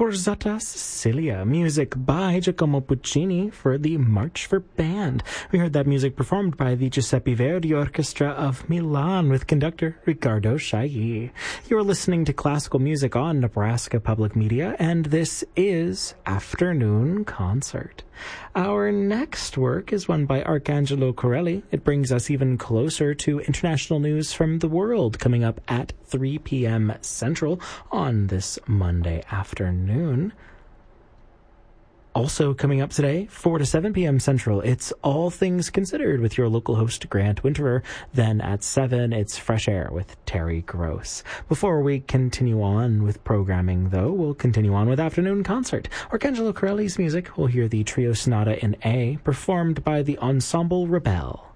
Scorzata Sicilia, music by Giacomo Puccini for the March for Band. We heard that music performed by the Giuseppe Verdi Orchestra of Milan with conductor Riccardo Chailly. You're listening to classical music on Nebraska Public Media, and this is Afternoon Concert. Our next work is one by Arcangelo Corelli. It brings us even closer to international news from the world, coming up at 3 p.m. Central on this Monday afternoon. Also coming up today, 4 to 7 p.m. Central, it's All Things Considered with your local host, Grant Winterer. Then at 7, it's Fresh Air with Terry Gross. Before we continue on with programming, though, we'll continue on with Afternoon Concert. Arcangelo Corelli's music, we'll hear the Trio Sonata in A, performed by the Ensemble Rebelle.